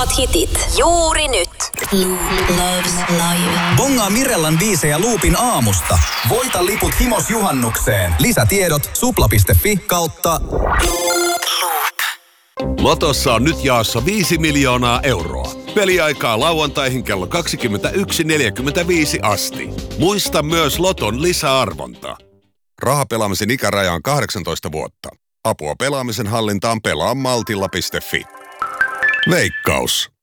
parhaat hitit juuri nyt. Loop Loves Live. Bongaa Mirellan biisejä Loopin aamusta. Voita liput himos juhannukseen. Lisätiedot supla.fi/Loop. Lotossa on nyt jaossa 5 miljoonaa euroa. Peliaikaa lauantaihin kello 21.45 asti. Muista myös Loton lisäarvonta. Rahapelaamisen ikäraja on 18 vuotta. Apua pelaamisen hallintaan pelaamaltilla.fi. Veikkaus.